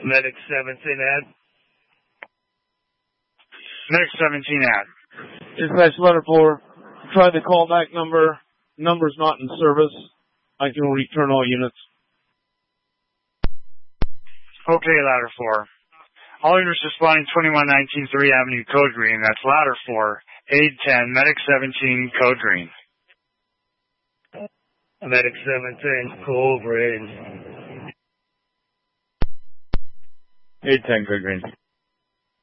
Medic 17 ad. Medic 17 ad. Dispatch letter 4. Try the callback number. Number's not in service. I can return all units. Okay, ladder 4. All units responding 2119 3 Avenue, code green. That's ladder 4. Aid 10, medic 17, code green. Medic 17, code green. Aid 10, code green.